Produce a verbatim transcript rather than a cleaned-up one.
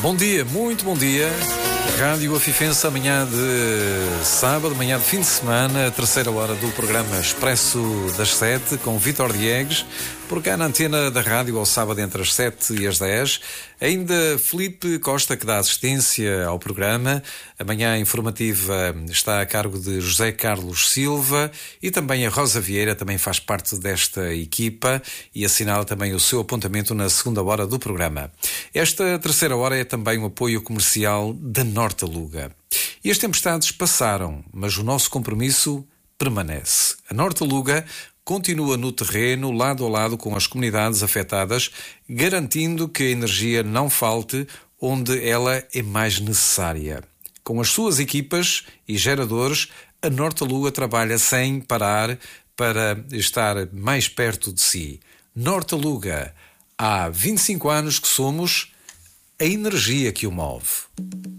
Bom dia, muito bom dia. Rádio Afifense, amanhã de sábado, manhã de fim de semana, a terceira hora do programa Expresso das Sete, com Vítor Diegues, por cá na antena da rádio ao sábado entre as sete e as dez. Ainda Filipe Costa, que dá assistência ao programa. A manhã informativa está a cargo de José Carlos Silva e também a Rosa Vieira também faz parte desta equipa e assinala também o seu apontamento na segunda hora do programa. Esta terceira hora é também o apoio comercial da Nortaluga. E as tempestades passaram, mas o nosso compromisso permanece. A Nortaluga continua no terreno, lado a lado com as comunidades afetadas, garantindo que a energia não falte onde ela é mais necessária. Com as suas equipas e geradores, a Nortaluga trabalha sem parar para estar mais perto de si. Nortaluga, há vinte e cinco anos que somos a energia que o move.